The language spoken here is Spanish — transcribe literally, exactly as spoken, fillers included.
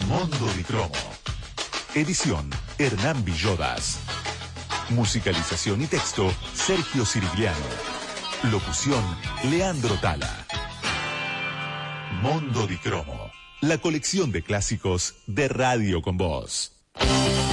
Mondo di Cromo. Edición Hernán Villodas. Musicalización y texto Sergio Sirigliano. Locución Leandro Tala. Mondo di Cromo, la colección de clásicos de Radio con Voz.